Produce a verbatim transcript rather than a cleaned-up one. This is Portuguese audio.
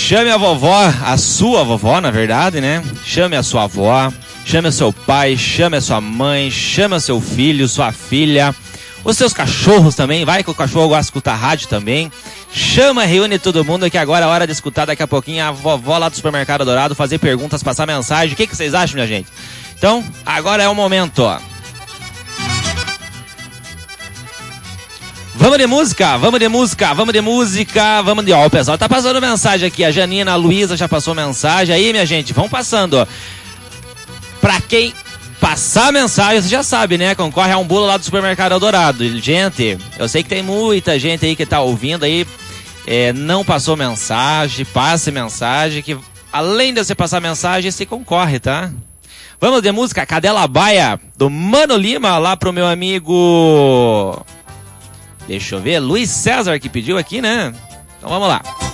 Chame a vovó, a sua vovó, na verdade, né? Chame a sua avó, chame o seu pai, chame a sua mãe, chame o seu filho, sua filha, os seus cachorros também. Vai que o cachorro gosta de escutar rádio também. Chama, reúne todo mundo, que agora é hora de escutar daqui a pouquinho a vovó lá do Supermercado Dourado, fazer perguntas, passar mensagem. O que, que vocês acham, minha gente? Então, agora é o momento, ó. Vamos de música, vamos de música, vamos de música, vamos de... Ó, o pessoal tá passando mensagem aqui, a Janina, a Luísa já passou mensagem. Aí, minha gente, vão passando, ó. Pra quem passar mensagem, você já sabe, né? Concorre a um bolo lá do Supermercado Dourado. Gente, eu sei que tem muita gente aí que tá ouvindo aí, é, não passou mensagem, passe mensagem, que além de você passar mensagem, você concorre, tá? Vamos de música, Cadela Baia, do Mano Lima, lá pro meu amigo... Deixa eu ver, Luiz César que pediu aqui, né? Então vamos lá.